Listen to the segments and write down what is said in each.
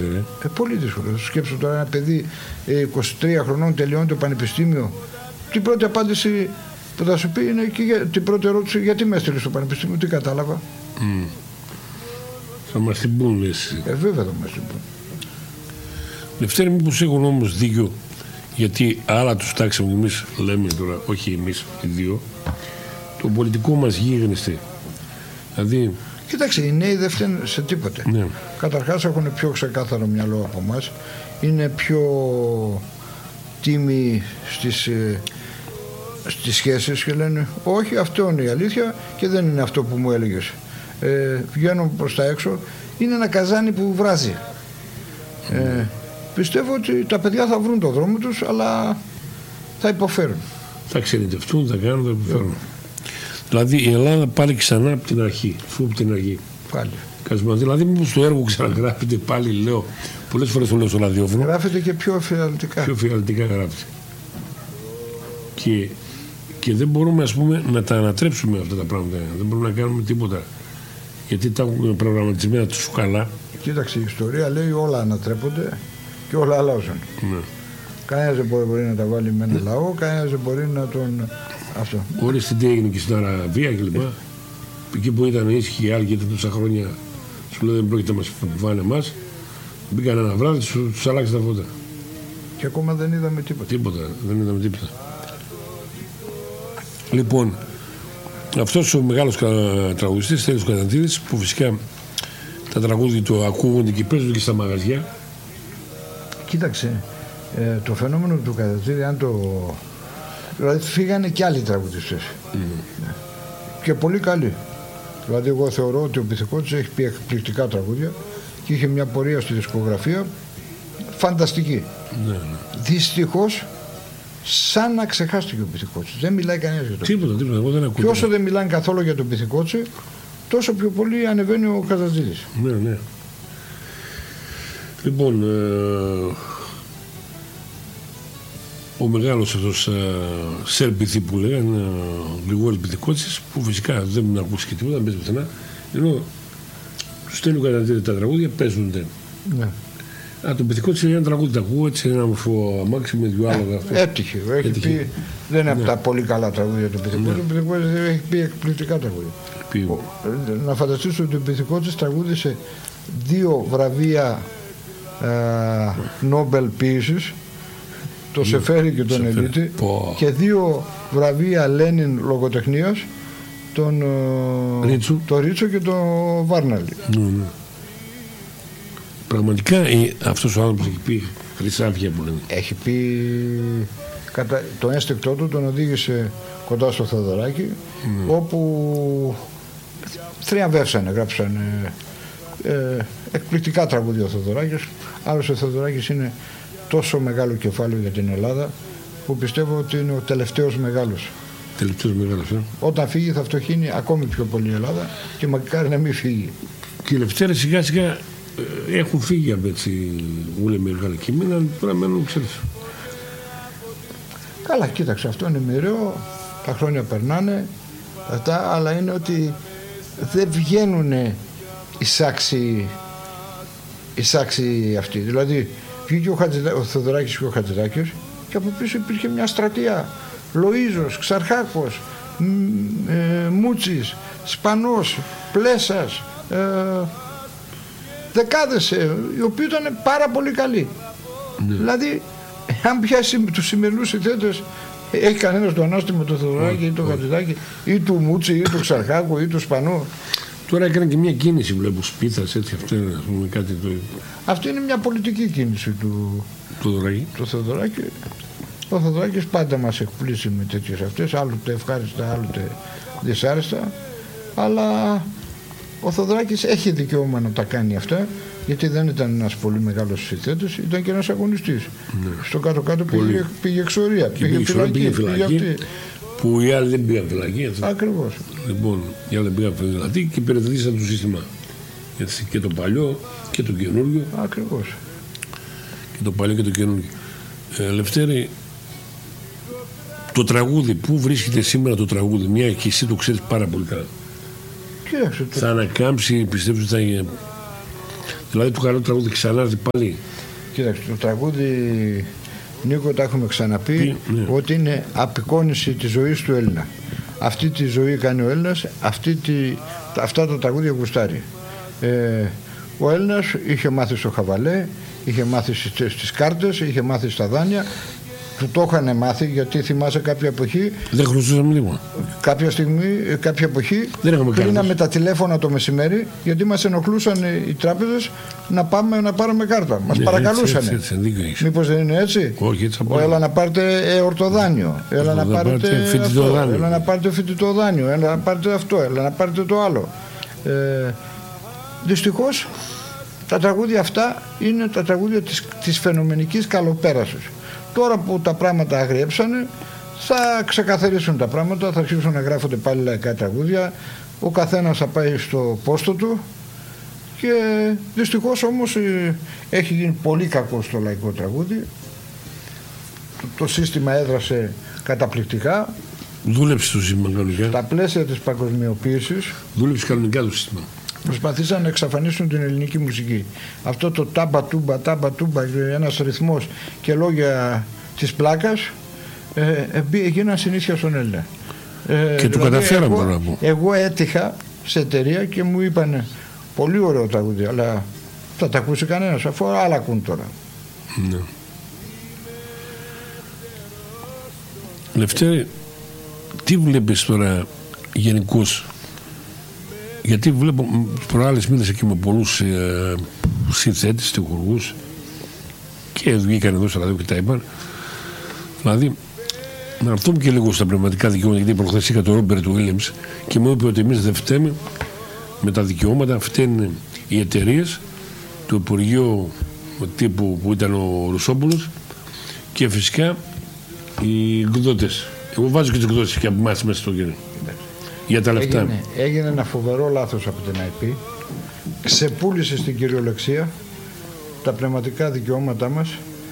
ρε. Πολύ δύσκολο. Σκέψου τώρα ένα παιδί 23 χρονών τελειώνει το πανεπιστήμιο. Την πρώτη απάντηση που θα σου πει είναι και την πρώτη ερώτηση, γιατί με έστειλε στο πανεπιστήμιο, τι κατάλαβα. Θα μας την πούν, λες. Βέβαια θα μας την πούν. Λευτέρη, μήπως έχουν όμως δίκιο, γιατί άλλα τους τάξαμε εμείς, λέμε τώρα, όχι εμείς οι δύο, το πολιτικό μας γίγνεσθε. Δηλαδή... Κοίταξε, οι νέοι δεν φταίνουν σε τίποτε. Ναι. Καταρχάς έχουν πιο ξεκάθαρο μυαλό από εμάς, είναι πιο τίμοι στις σχέσεις και λένε όχι, αυτό είναι η αλήθεια και δεν είναι αυτό που μου έλεγες. Βγαίνουν προς τα έξω, είναι ένα καζάνι που βράζει. Πιστεύω ότι τα παιδιά θα βρουν το δρόμο τους, αλλά θα υποφέρουν. Θα ξενιτευτούν, θα κάνουν, θα υποφέρουν. Δηλαδή η Ελλάδα πάλι ξανά από την αρχή, από την αρχή. Πάλι. Δηλαδή μήπως το έργο ξαναγράφεται πάλι, λέω, πολλές φορές το λέω στο ραδιόφωνο. Γράφεται και πιο εφιαλτικά. Πιο εφιαλτικά γράφεται. Και δεν μπορούμε, ας πούμε, να τα ανατρέψουμε αυτά τα πράγματα. Δεν μπορούμε να κάνουμε τίποτα. Γιατί τα έχουμε προγραμματισμένα τόσο καλά. Κοίταξε, η ιστορία λέει όλα ανατρέπονται και όλα αλλάζουν. Ναι. Κανένας δεν μπορεί να τα βάλει με ένα λαό, κανένας δεν μπορεί να τον... Αυτό. Ορίστε τι έγινε και στην Αραβία κλπ. Εκεί που ήταν ήσυχοι οι άλλοι και τόσα χρόνια, σου λέει δεν πρόκειται να μας φάνε εμάς. Μπήκαν ένα βράδυ, τους αλλάξει τα φώτα. Και ακόμα δεν είδαμε τίποτα. Δεν είδαμε τίποτα. Λοιπόν, αυτός ο μεγάλος τραγουδιστής, Στέλιος Καζαντζίδης, που φυσικά τα τραγούδια του ακούγονται και παίζονται και στα μαγαζιά. Κοίταξε, το φαινόμενο του Καζαντζίδη, δηλαδή φύγανε και άλλοι τραγουδιστές. Και πολύ καλοί. Δηλαδή εγώ θεωρώ ότι ο Πυθικότης έχει πει εκπληκτικά τραγούδια και είχε μια πορεία στη δισκογραφία φανταστική. Ναι. Δυστυχώς σαν να ξεχάστηκε ο Πυθικότσης. Δεν μιλάει κανένας για το Τίποτα, εγώ δεν ακούω. Και όσο δεν μιλάνε καθόλου για τον Πυθικότση, τόσο πιο πολύ ανεβαίνει ο Καζαντζίδης. Ναι. Λοιπόν, ο μεγάλος αυτός Σερπιθή που λέγανε, ο Γρηγόρης Πυθικότσης, που φυσικά δεν μου ακούσει και τίποτα, δεν παίζει πουθενά, ενώ του στέλνουν Καζαντζίδη τα τραγούδια, παίζονται. Ναι. Τον Πυθικότση είναι ένα τραγούδι, τα ακούω, έτσι ένα μορφό αμάξι με δυο άλογα. Έτυχε. Έχει πει, δεν είναι από τα πολύ καλά τραγούδια του Πυθικότση. Ο Πυθικότης έχει πει εκπληκτικά τραγούδια. Να φανταστείς ότι ο Πυθικότης τραγούδισε 2 βραβεία Νόμπελ ποίησης, το Σεφέρι και τον Ελίτη, και 2 βραβεία Λένιν λογοτεχνίας, τον Ρίτσο και τον Βάρναλη. Πραγματικά αυτός ο άνθρωπος έχει πει χρυσάφια που λένε. Έχει πει, το ένστικτό του τον οδήγησε κοντά στο Θεοδωράκη, όπου θριαμβεύσανε, γράψανε εκπληκτικά τραγούδια ο Θεοδωράκης. Άλλος ο Θεοδωράκης είναι τόσο μεγάλο κεφάλαιο για την Ελλάδα, που πιστεύω ότι είναι ο τελευταίος μεγάλος. Όταν φύγει θα φτωχύνει ακόμη πιο πολύ η Ελλάδα και μακάρι να μην φύγει. Και οι Λευτέρες σιγά σιγά έχουν φύγει από έτσι ούλε μεγάλα κείμενα, τώρα μένουν, ξέρεις. Καλά, κοίταξε, αυτό είναι μοιραίο, τα χρόνια περνάνε, αλλά είναι ότι δεν βγαίνουν οι σάξοι αυτοί. Δηλαδή βγήκε ο Θεοδωράκης και ο Χατζηδάκης και από πίσω υπήρχε μια στρατεία. Λοΐζος, Ξαρχάκος, Μούτσης, Σπανός, Πλέσας, δεκάδες, οι οποίοι ήταν πάρα πολύ καλοί. Ναι. Δηλαδή, αν πιάσει τους σημερινούς συνθέτες, έχει κανένας το ανάστημα του Θεοδωράκη ή του Χατζηδάκη ή του Μούτσι ή του Ξαρχάκου ή του Σπανού. Τώρα έκανε και μια κίνηση, βλέπω, Σπίθας, έτσι, αυτό είναι, πούμε, κάτι το... Αυτή είναι μια πολιτική κίνηση του Θεοδωράκη. Ο Θεοδωράκης πάντα μας εκπλήσει με τέτοιες αυτές, άλλοτε ευχάριστα, άλλοτε δυσάρεστα, αλλά ο Θεοδωράκης έχει δικαίωμα να τα κάνει αυτά, γιατί δεν ήταν ένας πολύ μεγάλος συνθέτης, ήταν και ένας αγωνιστής. Ναι. Στο κάτω-κάτω πήγε εξορία, πήγε φυλακή, που οι άλλοι δεν πήγαν φυλακή. Ακριβώς. Λοιπόν, οι άλλοι δεν πήγαν φυλακή και υπηρετήσαν το σύστημα. Έτσι, και το παλιό και το καινούργιο. Ακριβώς. Και το παλιό και το καινούργιο. Λευτέρη, το τραγούδι, πού βρίσκεται σήμερα το τραγούδι, μια και εσύ το ξέρεις πάρα πολύ καλά. Θα ανακάμψει, πιστεύεις ότι Δηλαδή το καλό τραγούδι ξανάρθει πάλι. Κοίταξε, το τραγούδι, Νίκο, τα έχουμε ξαναπεί, ότι είναι απεικόνιση της ζωής του Έλληνα. Αυτή τη ζωή κάνει ο Έλληνας, αυτά τα τραγούδια γουστάρει. Ο Έλληνας είχε μάθει στο χαβαλέ, είχε μάθει στις κάρτες, είχε μάθει στα δάνεια. Του το είχαν μάθει, γιατί θυμάσαι κάποια εποχή. Δεν χρωστούσαμε λίγο. Κάποια εποχή κλείναμε τα τηλέφωνα το μεσημέρι, γιατί μας ενοχλούσαν οι τράπεζες να πάμε να πάρουμε κάρτα. Μας παρακαλούσαν. Μήπως δεν είναι έτσι? Όχι, έτσι. Έλα να πάρετε ορτοδάνιο, έλα να πάρετε φοιτητοδάνιο, έλα να πάρετε φοιτητοδάνιο, έλα να πάρετε αυτό, έλα να πάρετε το άλλο. Δυστυχώς τα τραγούδια αυτά είναι τα τραγούδια της φαινομενικής καλοπέρασης. Τώρα που τα πράγματα αγριέψανε, θα ξεκαθαρίσουν τα πράγματα, θα αρχίσουν να γράφονται πάλι λαϊκά τραγούδια, ο καθένας θα πάει στο πόστο του και δυστυχώς όμως έχει γίνει πολύ κακό στο λαϊκό τραγούδι. Το σύστημα έδρασε καταπληκτικά. Δούλεψε το σύστημα κανονικά. Στα πλαίσια της παγκοσμιοποίησης. Δούλεψε κανονικά το σύστημα. Προσπαθήσαν να εξαφανίσουν την ελληνική μουσική. Αυτό το τάμπα τούμπα, ένας ρυθμός και λόγια της πλάκας έγιναν συνήθεια στον Έλληνα. Και το καταφέραμε τώρα. Εγώ έτυχα σε εταιρεία και μου είπαν πολύ ωραίο τραγούδι, αλλά θα τα ακούσει κανένας, αφού άλλα ακούν τώρα. Ναι. Λευτέρη, τι βλέπεις τώρα γενικώς? Γιατί βλέπω προάλλες μίλησα και με πολλούς συνθέτες, τεχνουργούς και βγήκαν εδώ στο ράδιο και τα είπαν. Δηλαδή, να έρθουμε και λίγο στα πνευματικά δικαιώματα, γιατί προχθές είχα τον Ρόμπερτ Βίλιαμς και μου είπε ότι εμείς δεν φταίμε με τα δικαιώματα, φταίνουν οι εταιρείες, το Υπουργείο τύπου που ήταν ο Ρουσόπουλος και φυσικά οι εκδότες. Εγώ βάζω και τους εκδότες και από εμάς μέσα στο γύρο. Για τα λεφτά. Έγινε ένα φοβερό λάθος από την IP. Ξεπούλησε στην κυριολεξία τα πνευματικά δικαιώματά μας,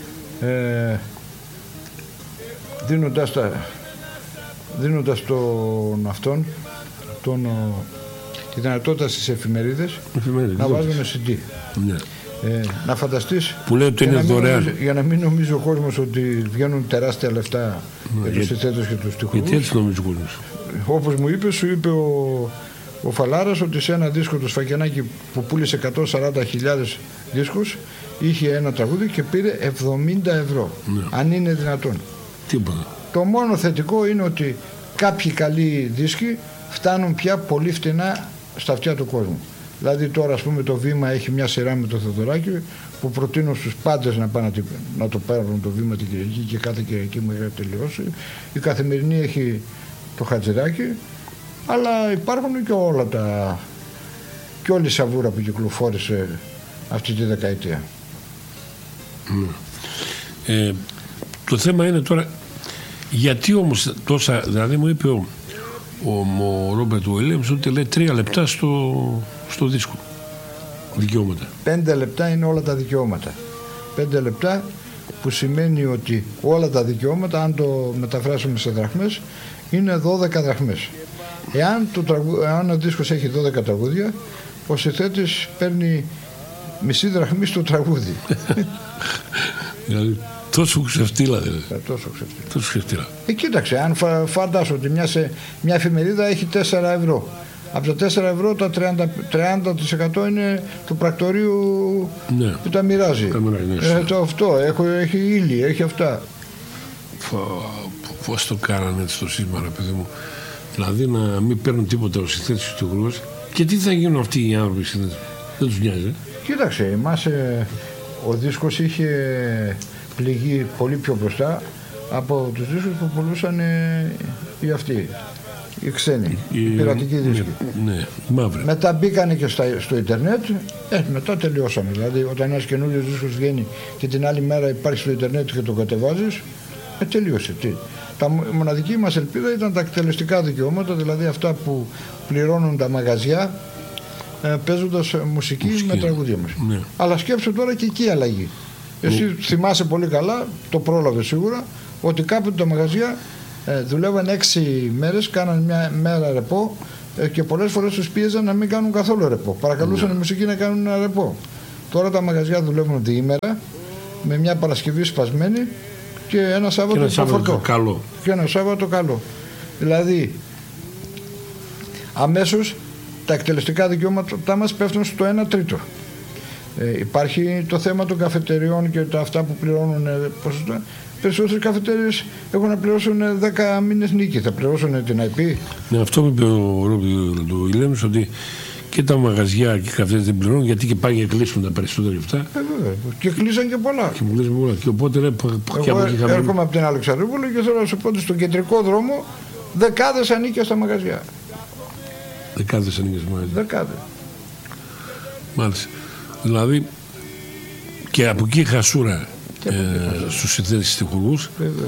δίνοντας τον αυτόν τη δυνατότητα στις εφημερίδες να βάζουν CD. Ναι. Να φανταστείς, που λέει ότι είναι δωρεάν. Για να μην νομίζει ο κόσμος ότι βγαίνουν τεράστια λεφτά για τους συνθέτες και τους τυχουργούς. Γιατί έτσι νομίζει ο κόσμος? Όπως μου είπε, σου είπε ο Φαλάρας ότι σε ένα δίσκο του Σφακιανάκη που πούλησε 140.000 δίσκους είχε ένα τραγούδι και πήρε 70 ευρώ. Ναι. Αν είναι δυνατόν. Τίποτα. Το μόνο θετικό είναι ότι κάποιοι καλοί δίσκοι φτάνουν πια πολύ φτηνά στα αυτιά του κόσμου. Δηλαδή τώρα, ας πούμε, το Βήμα έχει μια σειρά με το Θεοδωράκη που προτείνω στους πάντες να πάνε να το πάρουν το Βήμα την Κυριακή και κάθε Κυριακή μέχρι να τελειώσει. Η Καθημερινή έχει το Χατζηδάκι, αλλά υπάρχουν και όλα και όλη η σαβούρα που κυκλοφόρησε αυτή τη δεκαετία. Το θέμα είναι τώρα γιατί όμως τόσα, δηλαδή μου είπε ο Ρόμπερτ Βίλιαμς ότι λέει 3 λεπτά στο δίσκο δικαιώματα. 5 λεπτά είναι όλα τα δικαιώματα. 5 λεπτά που σημαίνει ότι όλα τα δικαιώματα, αν το μεταφράσουμε σε δραχμές, είναι 12 δραχμές. Εάν ο δίσκος έχει 12 τραγούδια, ο συνθέτης παίρνει μισή δραχμή στο τραγούδι. Δηλαδή τόσο ξεφτύλα δηλαδή. Τόσο ξεφτύλα. Κοίταξε, αν φαντάσου ότι μια εφημερίδα έχει 4 ευρώ. Από τα 4 ευρώ τα 30% είναι του πρακτορείου, ναι, που τα μοιράζει. Αυτό, έχει ύλη, έχει αυτά. Πώς το κάνανε έτσι το σύστημα, παιδί μου? Δηλαδή να μην παίρνουν τίποτα ο συνθέτης του γρούς. Και τι θα γίνουν αυτοί οι άνθρωποι συνθέτες? Δεν τους νοιάζει. Κοίταξε, εμάς ο δίσκος είχε πληγεί πολύ πιο μπροστά από τους δίσκους που πουλούσαν οι αυτοί, οι ξένοι, οι πειρατικοί δίσκοι. Ναι, μαύροι. Μετά μπήκανε και στο ίντερνετ, μετά τελειώσαμε. Δηλαδή όταν ένας καινούριος δίσκος βγαίνει και την άλλη μέρα υπάρχει στο ίντερνετ και το κατεβάζεις, τελείωσε. Η μοναδική μας ελπίδα ήταν τα εκτελεστικά δικαιώματα, δηλαδή αυτά που πληρώνουν τα μαγαζιά παίζοντας μουσική με τραγουδία μας. Ναι. Αλλά σκέψου τώρα και εκεί αλλαγή. Εσύ θυμάσαι πολύ καλά, το πρόλαβε σίγουρα, ότι κάποτε τα μαγαζιά δουλεύαν 6 μέρες, κάναν μια μέρα ρεπό και πολλές φορές τους πίεζαν να μην κάνουν καθόλου ρεπό. Παρακαλούσαν η μουσική να κάνουν ένα ρεπό. Τώρα τα μαγαζιά δουλεύουν διήμερα, με μια Παρασκευή σπασμένη και ένα Σάββατο καλό. Και ένα Σάββατο καλό. Δηλαδή, αμέσως τα εκτελεστικά δικαιώματά μας πέφτουν στο 1 τρίτο. Υπάρχει το θέμα των καφετεριών και τα αυτά που πληρώνουν ποσοστά. Περισσότερες καφετέρειες έχουν να πληρώσουν 10 μήνες νίκη. Θα πληρώσουν την IP. Ναι, αυτό που είπε ο Ηλένος, ότι και τα μαγαζιά και οι καφετέρειες δεν πληρώνουν, γιατί και πάνε και κλείσουν τα περισσότερα αυτά. Και κλείσαν και πολλά. Και οπότε έρχομαι από την Αλεξανδρούπολη και θέλω να σου πω ότι στον κεντρικό δρόμο δεκάδες ανήκες στα μαγαζιά. Δεκάδες ανήκες στα μαγαζιά. Δεκάδες. Μάλιστα. Δηλαδή και από εκεί χασούρα στους συνθέτες τυχουργούς.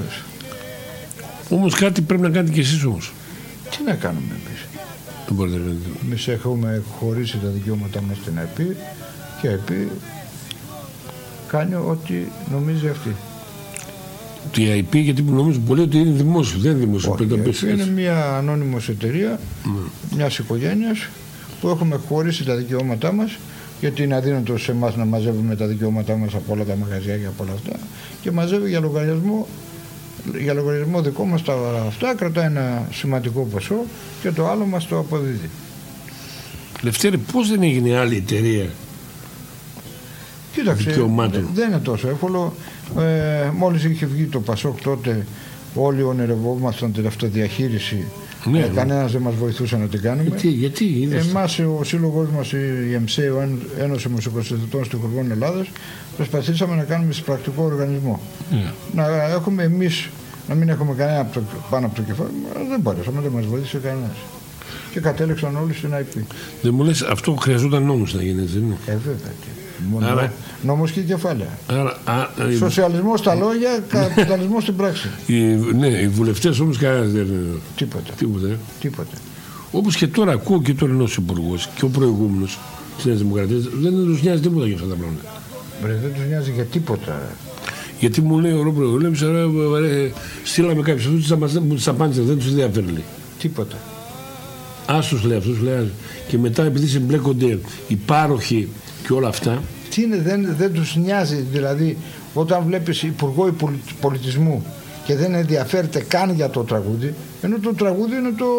Όμως κάτι πρέπει να κάνετε κι εσείς όμως. Τι να κάνουμε εμείς. Δεν μπορείτε να κάνετε. Εμείς έχουμε χωρίσει τα δικαιώματά μας στην ΑΕΠ και η ΑΕΠ κάνει ό,τι νομίζει αυτή. Η ΑΕΠ, γιατί που νομίζω πολύ ότι είναι δημόσιο, δεν είναι δημόσιο. Είναι μια ανώνυμος εταιρεία μιας οικογένειας που έχουμε χωρίσει τα δικαιώματά μας, γιατί είναι αδύνατο σε εμάς να μαζεύουμε τα δικαιώματά μας από όλα τα μαγαζιά και από όλα αυτά, και μαζεύει για λογαριασμό δικό μας τα αυτά, κρατάει ένα σημαντικό ποσό και το άλλο μας το αποδίδει. Λευτέρη, πώς δεν έγινε άλλη εταιρεία? Κοίταξε, δεν είναι τόσο εύκολο. Μόλις είχε βγει το Πασόκ τότε, όλοι ονειρευόμασταν την αυτοδιαχείριση. Ναι, κανένας δεν μας βοηθούσε να την κάνουμε. Γιατί εμάς, ο σύλλογος μας, η ΕΜΣΕ, ο Ένωση Μουσικοσυνθετών Στιχουργών Ελλάδας, προσπαθήσαμε να κάνουμε εισπρακτικό οργανισμό. Να έχουμε εμείς, να μην έχουμε κανένα πάνω από το κεφάλι, δεν μπορέσαμε, δεν μας βοήθησε κανένας. Και κατέληξαν όλοι στην ΑΕΠ. Δεν μου λες, αυτό χρειαζόταν νόμος να γίνει, δεν είναι? Βέβαια. Νόμος και κεφάλαια. Σοσιαλισμός στα λόγια, καπιταλισμός στην πράξη. Ναι, οι βουλευτές όμως κανένας δεν. Τίποτα. Όπως και τώρα ακούω και τον ενός υπουργός και ο προηγούμενος της Νέας Δημοκρατίας, δεν τους νοιάζει τίποτα για αυτά τα πράγματα. Δεν τους νοιάζει για τίποτα. Γιατί μου λέει ο Ρόπρο, στείλαμε κάποιους αυτούς που τους απάντησε, δεν τους ενδιαφέρει. Τίποτα. Άσους λέει αυτούς, λέει. Και μετά επειδή συμπλέκονται οι πάροχοι και όλα αυτά. Τι είναι, δεν τους νοιάζει, δηλαδή όταν βλέπεις υπουργό πολιτισμού και δεν ενδιαφέρεται καν για το τραγούδι, ενώ το τραγούδι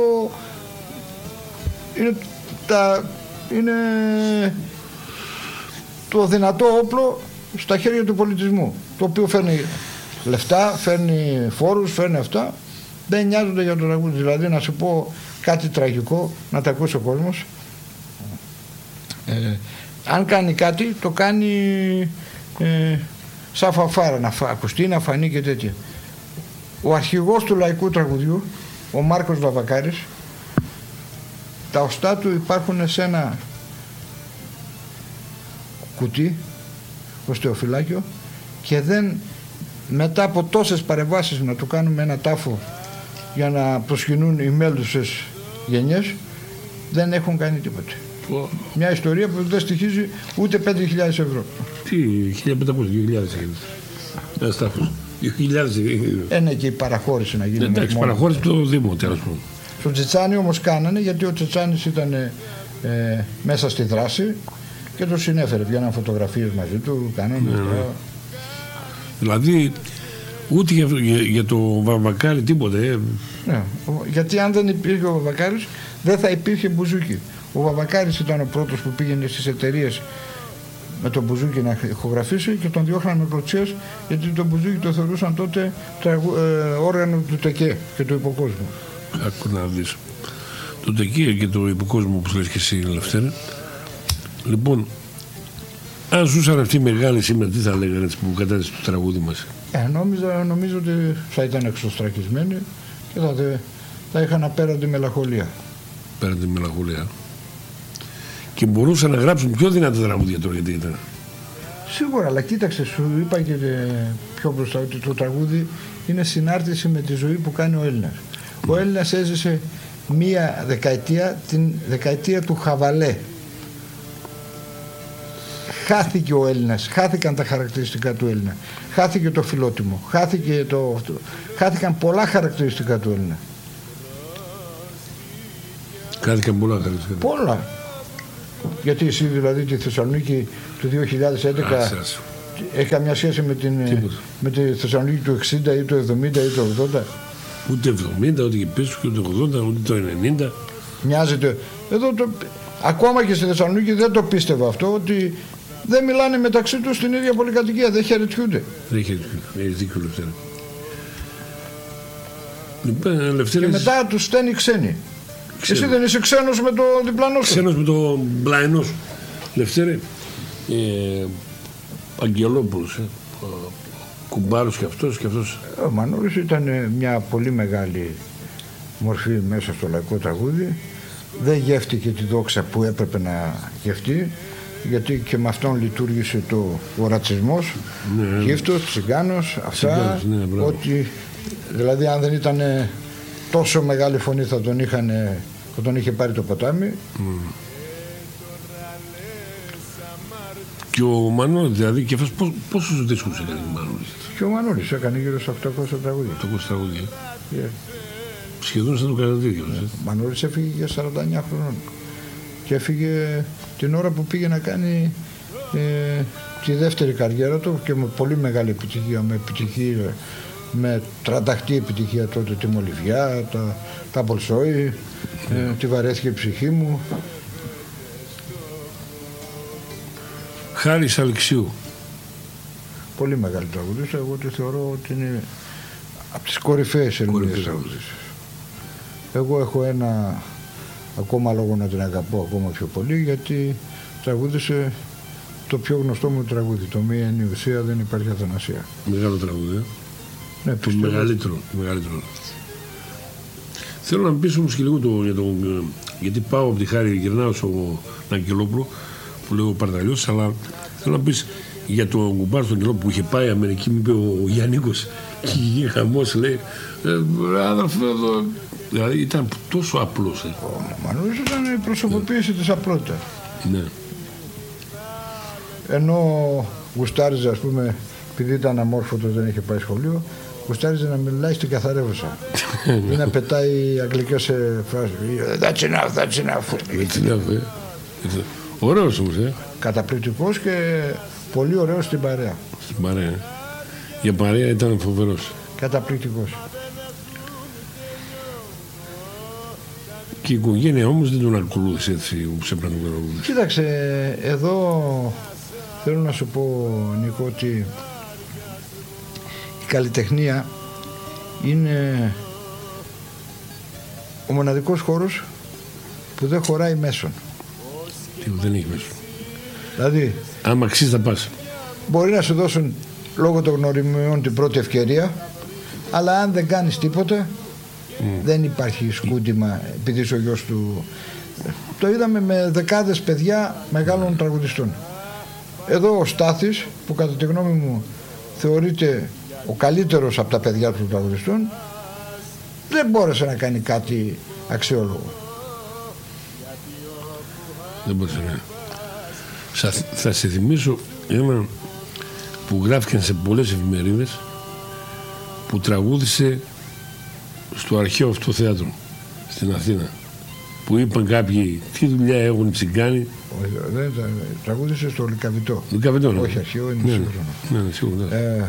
είναι το δυνατό όπλο στα χέρια του πολιτισμού, το οποίο φέρνει λεφτά, φέρνει φόρους, φέρνει αυτά. Δεν νοιάζονται για το τραγούδι. Δηλαδή, να σου πω κάτι τραγικό, να τα ακούσει ο κόσμος. Αν κάνει κάτι, το κάνει σαν φαφάρα, να ακουστεί, να φανεί και τέτοια. Ο αρχηγός του λαϊκού τραγουδιού, ο Μάρκος Βαβακάρης, τα οστά του υπάρχουν σε ένα κουτί, οστεοφυλάκιο, και δεν, μετά από τόσες παρεμβάσεις να του κάνουμε ένα τάφο για να προσκυνούν οι μέλουσες γενιές, δεν έχουν κάνει τίποτα. Μια ιστορία που δεν στοιχίζει ούτε 5.000 ευρώ. Τι, 1.500-2.000 έγινε. Ένα τάφος. 2.000. Ναι, και η παραχώρηση να γίνει. Εντάξει, παραχώρηση το Δήμο, τέλος πάντων. Στο Τσετσάνι όμως κάνανε, γιατί ο Τσετσάνης ήταν μέσα στη δράση και το συνέφερε. Βγαίναν φωτογραφίες μαζί του, κάνανε. Δηλαδή, ούτε για το Βαβακάρι τίποτε. Ναι, γιατί αν δεν υπήρχε ο Βαβακάρης, δεν θα υπήρχε μπουζούκι. Ο Βαβακάρης ήταν ο πρώτος που πήγαινε στις εταιρείες με τον μπουζούκι να ηχογραφήσει και τον διώχναν με κλωτσίες, γιατί το μπουζούκι το θεωρούσαν τότε όργανο του ΤΕΚΕ και του υποκόσμου. Άκου να δεις. Το ΤΕΚΕ και το υποκόσμου, όπως λες και εσύ, Λευτέρη. Λοιπόν, αν ζούσαν αυτοί οι μεγάλοι σήμερα, τι θα λέγανε που κατέθεσαν το τραγούδι μας? Νομίζω ότι θα ήταν εξωστρακισμένοι και θα είχαν απέραντη μελαγχολία. Απέραντη μελαγχολία. Και μπορούσαν να γράψουν πιο δυνατά τραγούδια τώρα, γιατί ήταν. Σίγουρα, αλλά κοίταξε, σου είπα και πιο μπροστά ότι το τραγούδι είναι συνάρτηση με τη ζωή που κάνει ο Έλληνας. Ο Έλληνας έζησε μία δεκαετία, την δεκαετία του Χαβαλέ. Χάθηκε ο Έλληνας, χάθηκαν τα χαρακτηριστικά του Έλληνα, χάθηκε το φιλότιμο, χάθηκαν πολλά χαρακτηριστικά του Έλληνα. Χάθηκαν πολλά χαρακτηριστικά. Πολλά. Γιατί εσύ δηλαδή τη Θεσσαλονίκη του 2011 έχει καμιά σχέση με τη Θεσσαλονίκη του 60 ή του 70 ή του 80? Ούτε 70, ούτε και πίσω, ούτε το 80, ούτε το 90. Μοιάζεται. Εδώ ακόμα και στη Θεσσαλονίκη δεν το πίστευα αυτό, ότι δεν μιλάνε μεταξύ τους στην ίδια πολυκατοικία, δεν χαιρετιούνται. Δεν χαιρετιούνται, έχει δίκιο Λευτέρη. Και μετά τους στέλνει ξένοι. Εσύ δεν είσαι ξένος με το διπλανό σου? Ξένος με το μπλαϊνό σου. Λευτέρη, Αγγελόπουλος, κουμπάρος και αυτός. Ο Μανώλης ήταν μια πολύ μεγάλη μορφή μέσα στο λαϊκό τραγούδι. Δεν γεύτηκε τη δόξα που έπρεπε να γευτεί, γιατί και με αυτόν λειτουργήσε ο ρατσισμός, γύφτος, τσιγκάνος, αυτά. Ότι, δηλαδή αν δεν ήταν τόσο μεγάλη φωνή θα τον είχε πάρει το ποτάμι. Και ο Μανώλης, δηλαδή, και αυτός πόσους δίσκους έκανε ο Μανώλης? Και ο Μανώλης έκανε γύρω στα 800 τραγούδια. 800 τραγούδια. Σχεδόν σαν το καταδίδιο. Ο Μανώλης έφυγε για 49 χρονών. Και έφυγε την ώρα που πήγε να κάνει τη δεύτερη καριέρα του, και με πολύ μεγάλη επιτυχία, με τρανταχτή επιτυχία τότε, τη Μολυβιά, τα Μπολσόη, τη Βαρέθηκε η ψυχή μου. Χάρης Αλεξίου. Πολύ μεγάλη τραγουδίστρια, εγώ τη θεωρώ ότι είναι από τις κορυφαίες ελληνικές τραγουδίστρες. Εγώ έχω ένα ακόμα λόγο να την αγαπώ ακόμα πιο πολύ, γιατί τραγούδισε το πιο γνωστό μου τραγούδι, το «Μία είναι η ουσία, δεν υπάρχει αθανασία». Μεγάλο τραγούδι, ναι, το μεγαλύτερο. Θέλω να πεις όμως και λίγο γιατί πάω από τη Χάρη, γυρνάω στον Αγγελόπουλο που λέω Παρταλιός, αλλά θέλω να πεις για τον κουμπάρο στον Αγγελόπουλο που είχε πάει Αμερική, μου είπε ο Γιάννικος και είχε χαμός, λέει αδερφέ εδώ. Δηλαδή ήταν τόσο απλός. Ο Μανώλης ήταν η προσωποποίηση της απλότητας. Ναι. Ενώ γουστάριζε, ας πούμε, επειδή ήταν αμόρφωτος, δεν είχε πάει σχολείο, γουστάριζε να μιλάει στην καθαρεύουσα ή να πετάει αγγλικές φράσεις. That's enough. Ωραίος όμως, Καταπληκτικός και πολύ ωραίος στην παρέα. Στην παρέα. Για παρέα ήταν φοβερός. Καταπληκτικός. Και η οικογένεια όμως δεν τον ακολούθησε έτσι όπως έπρεπε να τον ακολούθησε. Κοίταξε, εδώ θέλω να σου πω, Νίκο, ότι η καλλιτεχνία είναι ο μοναδικός χώρος που δεν χωράει μέσον. Δεν έχει μέσον. Δηλαδή, άμα αξίζει θα πας. Μπορεί να σου δώσουν λόγω των γνωριμιών την πρώτη ευκαιρία, αλλά αν δεν κάνεις τίποτα, δεν υπάρχει σκούντιμα επειδή είσαι ο γιος του. Το είδαμε με δεκάδες παιδιά μεγάλων τραγουδιστών. Εδώ ο Στάθης, που κατά τη γνώμη μου θεωρείται ο καλύτερος από τα παιδιά του τραγουδιστών, δεν μπόρεσε να κάνει κάτι αξιόλογο. Δεν μπόρεσε, ναι. Θα σε θυμίσω ένα που γράφηκε σε πολλές εφημερίδες, που τραγούδισε στο αρχαίο αυτό θέατρο στην Αθήνα, που είπαν κάποιοι τι δουλειά έχουν οι τσιγκάνοι. Δεν τραγούδισε στο Λυκαβητό. Λυκαβητό, ναι. Όχι αρχαίο, είναι σύγχρονο. Ναι, σίγουρα.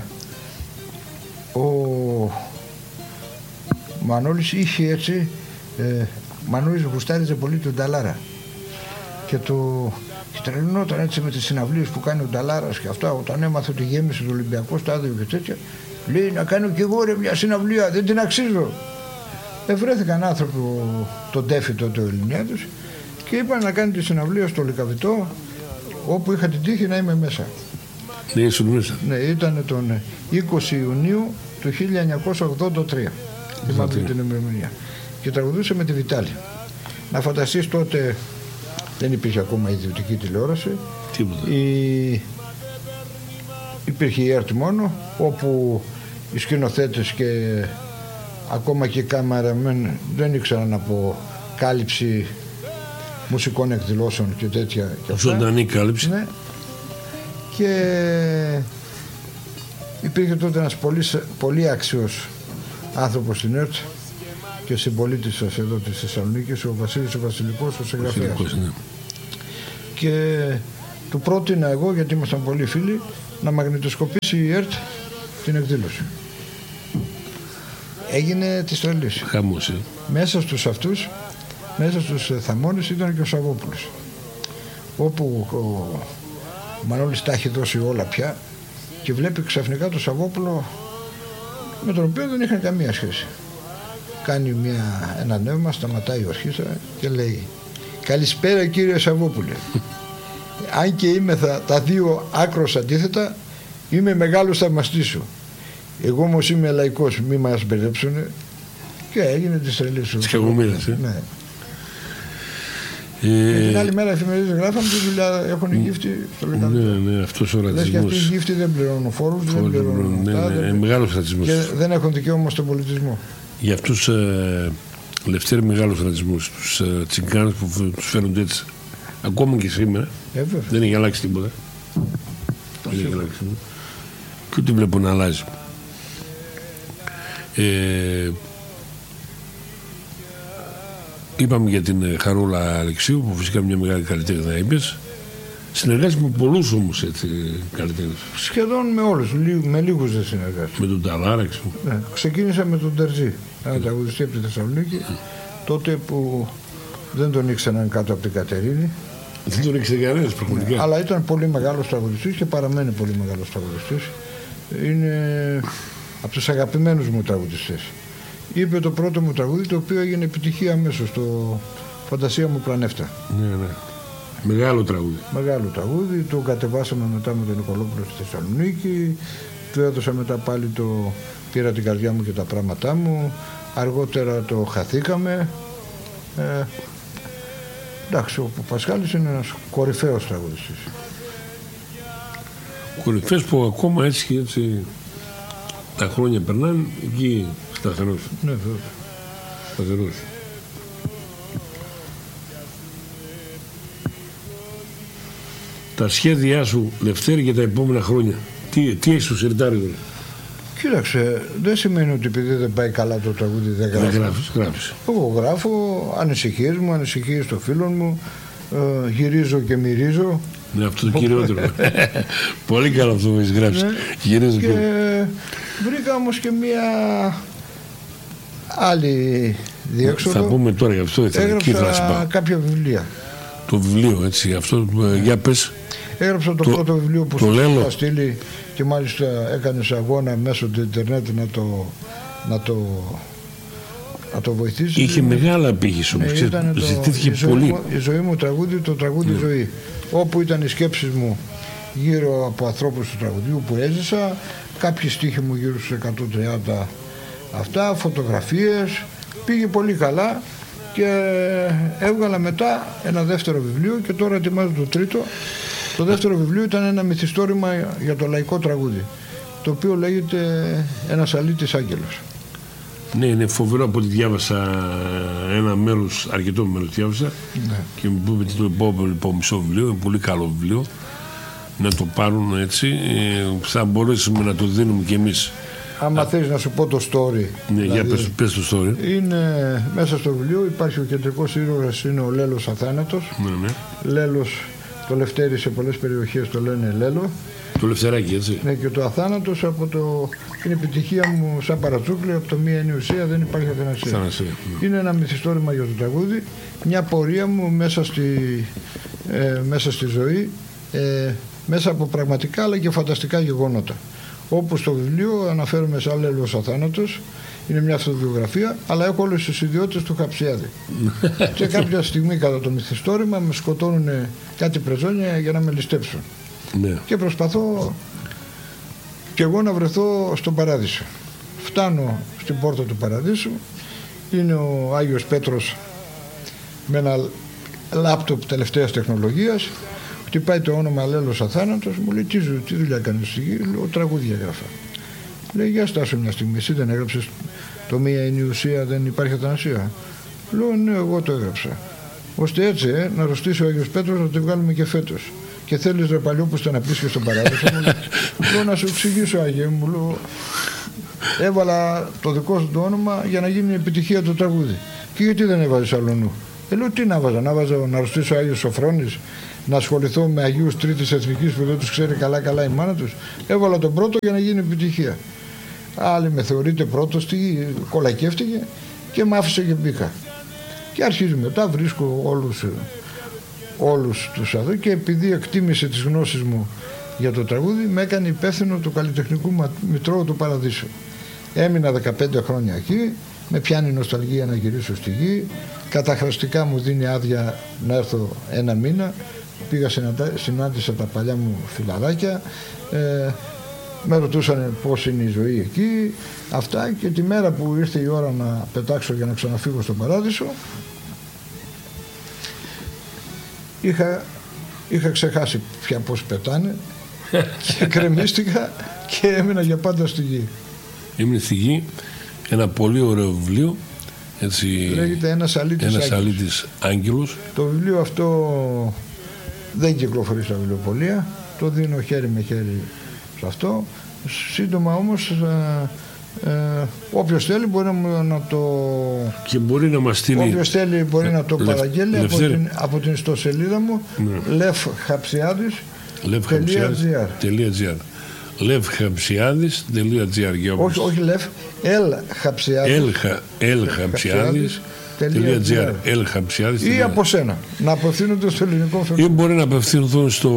Ο Μανώλης είχε έτσι, Μανώλης γουστάριζε πολύ τον Νταλάρα και τρελνόταν έτσι με τις συναυλίες που κάνει ο Νταλάρας και αυτά. Όταν έμαθε ότι γέμισε το Ολυμπιακό στάδιο και τέτοια, λέει να κάνω κι εγώ μια συναυλία, δεν την αξίζω. Βρέθηκαν άνθρωποι, τον Τέφη τότε ο Ελληνιάδης, και είπαν να κάνει τη συναυλία στο Λυκαβητό, όπου είχα την τύχη να είμαι μέσα. Ναι, ήσουν μέσα. Ναι, ήταν τον 20 Ιουνίου του 1983. Θυμάμαι την ημερομηνία. Και τραγουδούσε με τη Βιτάλη. Να φανταστείς, τότε δεν υπήρχε ακόμα ιδιωτική τηλεόραση. Τίποτα. Υπήρχε η ΕΡΤ μόνο, όπου οι σκηνοθέτες και ακόμα και οι κάμεραμεν δεν ήξεραν από κάλυψη μουσικών εκδηλώσεων και τέτοια. Ζωντανή κάλυψη. Ναι. Και υπήρχε τότε ένας πολύ άξιος άνθρωπος στην ΕΡΤ και συμπολίτης σας εδώ της Θεσσαλονίκης, ο Βασίλης ο Βασιλικός, ο συγγραφέας. Ναι. και του πρότεινα εγώ, γιατί ήμασταν πολύ φίλοι, να μαγνητοσκοπήσει η ΕΡΤ την εκδήλωση. Έγινε της τρελής. Χαμός. Μέσα στους αυτούς, μέσα στους θαμώνες ήταν και ο Σαββόπουλος, όπου ο Μανώλης τα έχει δώσει όλα πια και βλέπει ξαφνικά τον Σαββόπουλο, με τον οποίο δεν είχαν καμία σχέση. Κάνει ένα νεύμα, σταματάει η ορχήστρα και λέει: «Καλησπέρα κύριε Σαββόπουλε. Αν και είμαι τα δύο άκρως αντίθετα, είμαι μεγάλος θαυμαστής σου. Εγώ όμως είμαι λαϊκός, μη μας μπερδέψουνε». Και έγινε τη τρελή σου. Της κακομοίρας, Ναι. Την άλλη μέρα οι εφημερίδες γράφανε τη δουλειά έχουν γύφτη στο λεκανό. Ναι, αυτός ο ρατσισμός. Λες και αυτοί οι γύφτοι δεν πληρώνουν φόρους, δεν πληρώνουν αυτά. Μεγάλος ρατσισμός. Και δεν έχουν δικαίωμα στον πολιτισμό. Για αυτούς Λευτέρη, μεγάλος ρατσισμός. Τους τσιγκάνους που τους φέρνονται έτσι. Ακόμα και σήμερα. Δεν έχει αλλάξει τίποτα. Δεν έχει αλλάξει τίποτα. Και ούτε βλέπω να αλλάζει. Είπαμε για την Χαρούλα Αλεξίου, που φυσικά μια μεγάλη καλλιτέχνη είπες. Συνεργάζεται με πολλούς όμως έτσι καλλιτέχνες. Σχεδόν με όλους, με λίγους δεν συνεργάζεται. Με τον Ταλάρα, ναι, ξεκίνησα με τον Τερζή, ένα τραγουδιστή από τη Θεσσαλονίκη, τότε που δεν τον ήξεραν κάτω από την Κατερίνη. Δεν τον ήξερε κανένας πραγματικά. Αλλά ήταν πολύ μεγάλος τραγουδιστής και παραμένει πολύ μεγάλος τραγουδιστής. Είναι από τους αγαπημένους μου τραγουδιστές. Είπε το πρώτο μου τραγούδι, το οποίο έγινε επιτυχία αμέσως, το «Φαντασία μου πλανεύτα». Ναι. Μεγάλο τραγούδι. Μεγάλο τραγούδι, το κατεβάσαμε μετά με τον Νικολόπουλο στη Θεσσαλονίκη, του έδωσα μετά πάλι το «Πήρα την καρδιά μου και τα πράγματά μου», αργότερα το «Χαθήκαμε». Εντάξει, ο Πασχάλης είναι ένας κορυφαίος τραγουδιστής. Κορυφαίος που ακόμα έτσι και έτσι τα χρόνια περνάνε, εκεί σταθερός. Ναι, βέβαια. Σταθερός. Τα σχέδιά σου, Λευτέρη, για τα επόμενα χρόνια. Τι έχεις στο σιρτάρι τώρα? Κοίταξε, δεν σημαίνει ότι επειδή δεν πάει καλά το τραγούδι δεν γράφεις. Εγώ γράφω ανησυχίες μου, ανησυχίες των φίλων μου, γυρίζω και μυρίζω. Ναι, αυτό το κυριότερο. Πολύ καλό αυτό που έχεις γράψει. Ναι. Γυρίζω και βρήκα όμως και μία άλλη διέξοδο. Θα πούμε τώρα γι' αυτό. Έγραψα κάποια βιβλία. Το βιβλίο, έτσι, αυτό, για πες. Έγραψα το πρώτο βιβλίο που σου είχα στείλει και μάλιστα έκανες αγώνα μέσω του ίντερνετ να το βοηθήσει. Είχε μεγάλα απήχηση όμως, ζητήθηκε πολύ. Η ζωή μου τραγούδι, το τραγούδι ζωή. Όπου ήταν οι σκέψεις μου γύρω από ανθρώπους του τραγουδιού που έζησα, κάποιοι στίχοι μου γύρω στους 130 αυτά, φωτογραφίες, πήγε πολύ καλά και έβγαλα μετά ένα δεύτερο βιβλίο και τώρα ετοιμάζω το τρίτο. Το δεύτερο βιβλίο ήταν ένα μυθιστόρημα για το λαϊκό τραγούδι, το οποίο λέγεται «Ένας αλήτης άγγελος». Ναι, είναι φοβερό, από ό,τι διάβασα ένα μέρος, αρκετό μέρος διάβασα, ναι. Και μου είπε το επόμενο μισό βιβλίο, είναι πολύ καλό βιβλίο, να το πάρουν έτσι, θα μπορέσουμε να το δίνουμε κι εμείς. Άμα θέλεις να σου πω το story. Ναι, δηλαδή, για πες το story. Είναι μέσα στο βιβλίο, υπάρχει ο κεντρικός ήρωας, είναι ο Λέλος Αθάνατος. Ναι. Λέλος, το Λευτέρι σε πολλές περιοχές το λένε Λέλο. Το Λευτεράκι, έτσι. Ναι, και το Αθάνατος από την επιτυχία μου σαν παρατσούκλι, από το μία είναι ουσία, δεν υπάρχει αθανασία. Είναι ένα μυθιστόρημα για το τραγούδι, μια πορεία μου μέσα στη ζωή, μέσα από πραγματικά αλλά και φανταστικά γεγονότα. Όπως στο βιβλίο αναφέρομαι σαν Λέλος Αθάνατος, είναι μια αυτοβιογραφία, αλλά έχω όλες τις ιδιότητες του Χαψιάδη. Και κάποια στιγμή κατά το μυθιστόρημα με σκοτώνουν κάτι πρεζόνια για να με ληστέψουν. Ναι. Και προσπαθώ και εγώ να βρεθώ στον Παράδεισο. Φτάνω στην πόρτα του Παραδείσου, είναι ο Άγιος Πέτρος με ένα λάπτοπ τελευταίας τεχνολογίας, χτυπάει το όνομα Λέλος Αθάνατος, μου λέει τι δουλειά κάνεις στη γη, λέω τραγούδια έγραφα. Λέει για στάσου μια στιγμή, εσύ δεν έγραψες το μία είναι η ουσία, δεν υπάρχει αθανασία? Λέω ναι, εγώ το έγραψα. Ώστε έτσι να ρωτήσει ο Άγιος Πέτρος να τη βγάλουμε και φέτος. Και θέλεις ρε παλιόπουστα να πεις και στον Παράδεισο? Λέω να σου εξηγήσω Άγιε μου, λέω, έβαλα το δικό σου το όνομα για να γίνει επιτυχία το τραγούδι. Και γιατί δεν έβαζες άλλο νου? Λέω τι να βάζα, να αρρωστήσει ο Άγιος Σοφρόνης, να ασχοληθώ με Αγίους Τρίτης Εθνικής που δεν τους ξέρει καλά η μάνα τους. Έβαλα τον πρώτο για να γίνει επιτυχία. Άλλη με θεωρείται πρώτος, κολακεύτηκε και μ' άφησε και μπήκα. Και αρχίζει μετά, βρίσκω όλους τους εδώ και επειδή εκτίμησε τις γνώσεις μου για το τραγούδι, με έκανε υπεύθυνο του καλλιτεχνικού μητρώου του Παραδείσου. Έμεινα 15 χρόνια εκεί, με πιάνει νοσταλγία να γυρίσω στη γη, καταχραστικά μου δίνει άδεια να έρθω ένα μήνα, πήγα συνάντησα τα παλιά μου φιλαράκια, με ρωτούσαν πώς είναι η ζωή εκεί, αυτά, και τη μέρα που ήρθε η ώρα να πετάξω για να ξαναφύγω στον Παράδεισο, είχα ξεχάσει πια πώς πετάνε και κρεμίστηκα και έμεινα για πάντα στη γη. Έμεινε στη γη, ένα πολύ ωραίο βιβλίο, έτσι, λέγεται Ένας Αλήτης Άγγελος. Το βιβλίο αυτό δεν κυκλοφορεί στα βιβλιοπωλεία, το δίνω χέρι με χέρι σε αυτό. Σύντομα όμως όποιος θέλει μπορεί να το, και μπορεί να μας στείλει, όποιος θέλει μπορεί να το παραγγέλνει από την ιστοσελίδα μου, levhapsiadis.gr. levhapsiadis.gr. Όχι Lev, levhapsiadis.gr. Ή από σένα να απευθύνονται στο ελληνικό φαινόμενο. Ή μπορεί να απευθυνθούν στο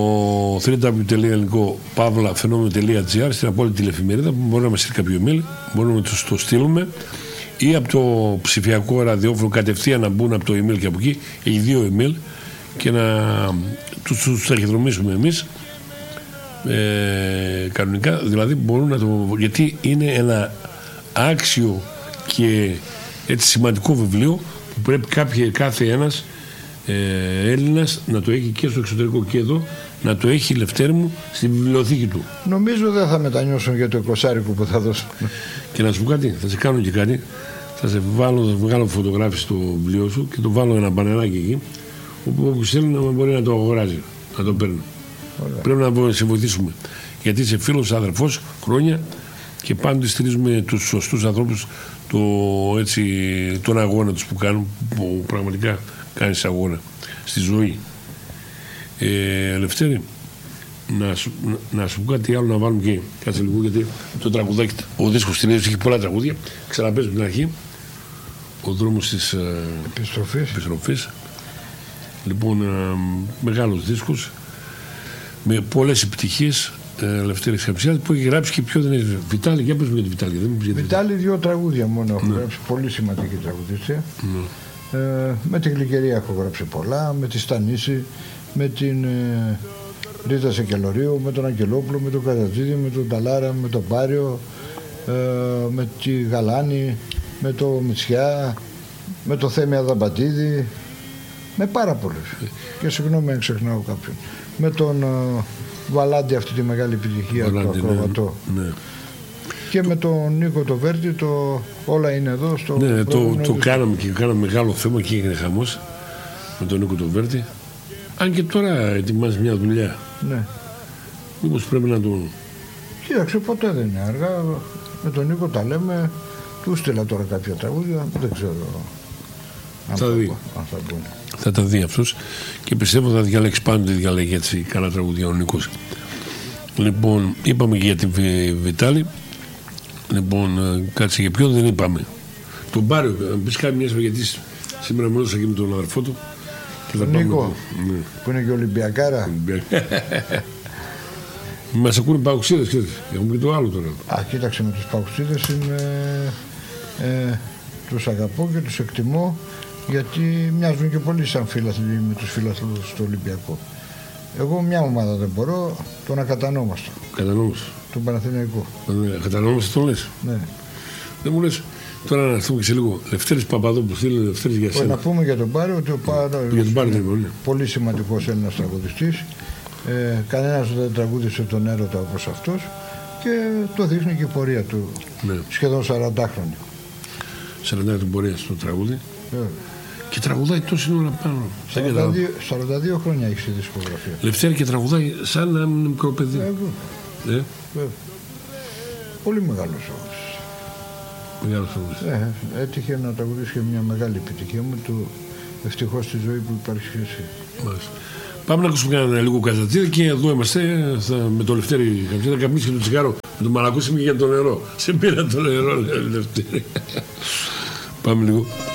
www.ελληνικό-φαινόμενο.gr, στην απόλυτη τηλεφημερίδα, που μπορεί να μας στείλει κάποιο email, μπορούμε να τους το στείλουμε, ή από το ψηφιακό ραδιόφωνο κατευθείαν να μπουν από το email και από εκεί. Έχει 2 email και να τους ταχυδρομήσουμε εμείς. Κανονικά, δηλαδή μπορούν να το, γιατί είναι ένα άξιο και έτσι σημαντικό βιβλίο που πρέπει κάθε ένας Έλληνας να το έχει και στο εξωτερικό και εδώ, να το έχει, Λευτέρη μου, στην βιβλιοθήκη του. Νομίζω δεν θα μετανιώσουν για το 20 που θα δώσουν. Και να σου πω κάτι, θα σε κάνω και κάτι, θα βγάλω φωτογράφηση στο βιβλίο σου και το βάλω ένα μπανεράκι εκεί, όπου όποιος θέλει να μπορεί να το αγοράζει, να το παίρνει. Ωραία. Πρέπει να σε βοηθήσουμε, γιατί είσαι φίλος, αδερφός χρόνια και πάντοτε στηρίζουμε τους σωστούς ανθρώπους, τον αγώνα τους που κάνουν, που πραγματικά κάνεις αγώνα στη ζωή. Λευτέρη, να σου πω κάτι άλλο, να βάλουμε και κάτσε λίγο, γιατί το τραγουδάκι, ο δίσκος στην έχει πολλά τραγούδια, ξαναπέζουμε την αρχή, ο δρόμος της επιστροφής. Λοιπόν, μεγάλος δίσκος με πολλές επιτυχίες, Λευτέρης Χαψιάδης, που έχει γράψει και πιο δεν είναι Βιτάλη. Για πες μου για τη Βιτάλη. Βιτάλη 2 τραγούδια μόνο έχω γράψει, πολύ σημαντική τραγουδίστρια. Με την Γλυκερία έχω γράψει πολλά, με τη Στανίση, με την Ρίτα Σεκελορίου, με τον Αγγελόπουλο, με τον Κατατζίδη, με τον Ταλάρα, με τον Πάριο, με τη Γαλάνη, με το Μητσιά, με το Θέμη Αδαμπατίδη, με πάρα πολλούς. Και συγγνώμη αν ξεχνάω κάποιον. Με τον Βαλάντι, αυτή τη μεγάλη επιτυχία του ακροβατό. Ναι. Και με τον Νίκο το Βέρτη, όλα είναι εδώ στο. Ναι, το κάναμε και κάναμε μεγάλο θέμα και έγινε χαμός με τον Νίκο το Βέρτη. Αν και τώρα ετοιμάζει μια δουλειά. Ναι. Μήπως πρέπει να τον. Κοίταξε, ποτέ δεν είναι αργά. Με τον Νίκο τα λέμε. Του στείλα τώρα κάποια τραγούδια. Δεν ξέρω αν θα μπουν. Θα τα δει αυτός και πιστεύω θα διαλέξει πάντοτε, διαλέγει έτσι καλά τραγούδια ο Νίκος. Λοιπόν, είπαμε και για τη Βιτάλη. Λοιπόν, κάτσε για ποιον δεν είπαμε. Τον Πάριο, αν πεις κάτι μια, γιατί σήμερα μιλούσα και με τον αδερφό του. Τον Νίκο, που είναι και Ολυμπιακάρα. Μας ακούνε παουξίδες, ξέρετε. Έχουμε και το άλλο τώρα. Κοίταξε, με τους παουξίδες τους αγαπώ και τους εκτιμώ, γιατί μοιάζουν και πολύ σαν φίλαθλοι με τους φίλαθλους στο Ολυμπιακό. Εγώ μια ομάδα δεν μπορώ, τον ακατανόμαστο. Κατανόμαστο. Τον Παναθηναϊκό. Κατανόμαστο τον λες. Ναι. Δεν μου λες, τώρα να έρθουμε και σε λίγο. Λευτέρης Παπαδόπουλος, θέλει Λευτέρης για σένα. Να πούμε για τον Πάριο ότι ο Πάριο είναι πολύ σημαντικός Έλληνας τραγουδιστής. Κανένας δεν τραγούδισε τον έρωτα όπως αυτός και το δείχνει και η πορεία του. Ναι. Σχεδόν 40 χρόνια. 40 του πορεία στο τραγούδι. Και τραγουδάει τόση ώρα πάνω. 42 χρόνια έχει στη δισκογραφία. Λευτέρη, και τραγουδάει σαν να είναι μικρό παιδί. Πολύ μεγάλος όμως. Έτυχε να τραγουδήσει και μια μεγάλη επιτυχία μου, του ευτυχώς στη ζωή που υπάρχει εσύ. Πάμε να ακούσουμε κανένα λίγο Καζατζίδη και εδώ είμαστε με το Λευτέρη. Θα καπνίσει και το τσιγάρο. Να το μαλακούσουμε για το νερό. Σε πήρα το νερό, λέει Λευτέρη. Πάμε λίγο.